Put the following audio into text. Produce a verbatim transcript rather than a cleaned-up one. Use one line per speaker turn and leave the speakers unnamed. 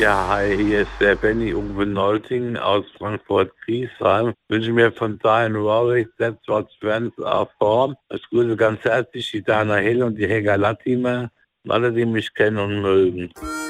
Ja, hi, hier ist der Benny Uwe Nolting aus Frankfurt-Griesheim. Wünsche mir von Diane Warwick, That's What Friends Are For. Ich grüße ganz herzlich die Dana Hill und die Helga Latimer und alle, die mich kennen und mögen.